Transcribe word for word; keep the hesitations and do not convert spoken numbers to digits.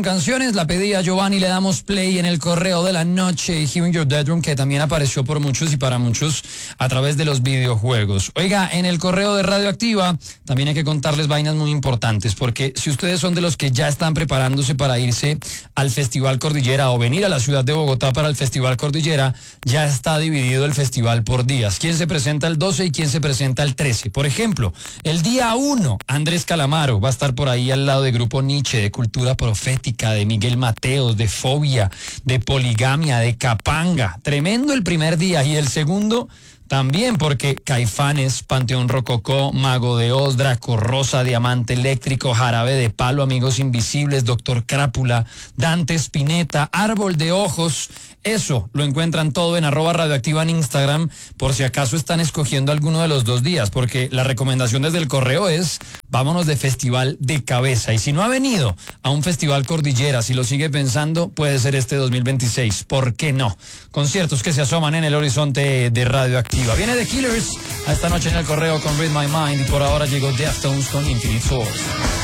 Canciones, la pedía Giovanni, le damos play en el correo de la noche, Here in Your Bedroom, que también apareció por muchos y para muchos a través de los videojuegos. Oiga, en el correo de Radioactiva también hay que contarles vainas muy importantes, porque si ustedes son de los que ya están preparándose para irse al Festival Cordillera o venir a la ciudad de Bogotá para el Festival Cordillera, ya está dividido el festival por días. ¿Quién se presenta el doce y quién se presenta el trece? Por ejemplo, el día uno, Andrés Calamaro va a estar por ahí al lado de Grupo Nietzsche, de Cultura Profética, de Miguel Mateos, de Fobia, de Poligamia, de Capanga. Tremendo el primer día. Y el segundo también, porque Caifanes, Panteón Rococó, Mago de Oz, Draco Rosa, Diamante Eléctrico, Jarabe de Palo, Amigos Invisibles, Doctor Crápula, Dante Spinetta, Árbol de Ojos. Eso lo encuentran todo en arroba radioactiva en Instagram, por si acaso están escogiendo alguno de los dos días, porque la recomendación desde el correo es vámonos de festival de cabeza. Y si no ha venido a un festival Cordillera, si lo sigue pensando, puede ser este dos mil veintiséis. ¿Por qué no? Conciertos que se asoman en el horizonte de Radioactiva. Viene The Killers a esta noche en el correo con Read My Mind, y por ahora llegó Deftones con Infinite Force.